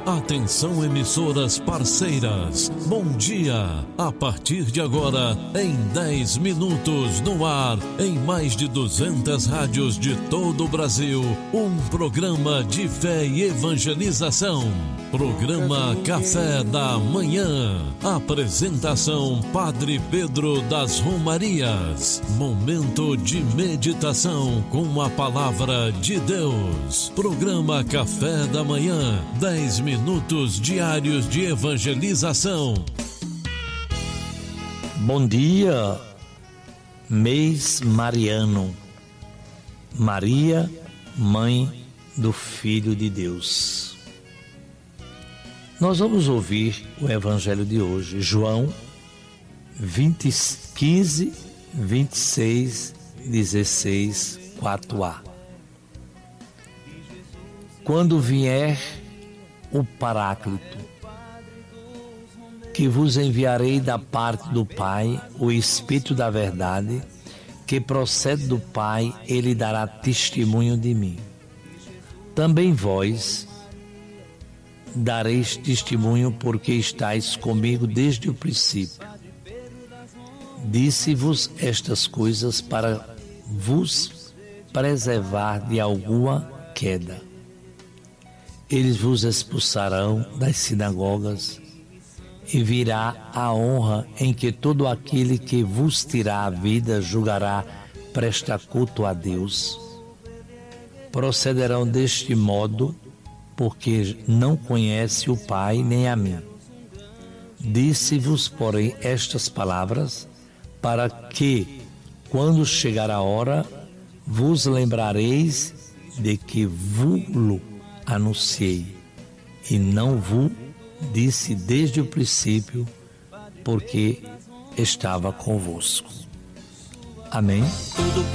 Atenção, emissoras parceiras. Bom dia. A partir de agora, em 10 minutos no ar, em mais de 200 rádios de todo o Brasil, um programa de fé e evangelização. Programa Café da Manhã. Apresentação: Padre Pedro das Romarias. Momento de meditação com a palavra de Deus. Programa Café da Manhã. 10 minutos diários de evangelização. Bom dia, mês mariano. Maria, mãe do Filho de Deus. Nós vamos ouvir o evangelho de hoje, João 15, 26, 16, 4a. Quando vier o Paráclito, que vos enviarei da parte do Pai, o Espírito da verdade, que procede do Pai, ele dará testemunho de mim. Também vós dareis testemunho, porque estáis comigo desde o princípio. Disse-vos estas coisas para vos preservar de alguma queda. Eles vos expulsarão das sinagogas, e virá a honra em que todo aquele que vos tirar a vida julgará prestar culto a Deus. Procederão deste modo, porque não conhece o Pai nem a mim. Disse-vos, porém, estas palavras, para que, quando chegar a hora, vos lembrareis de que vos anunciei, e não vos disse desde o princípio, porque estava convosco. Amém?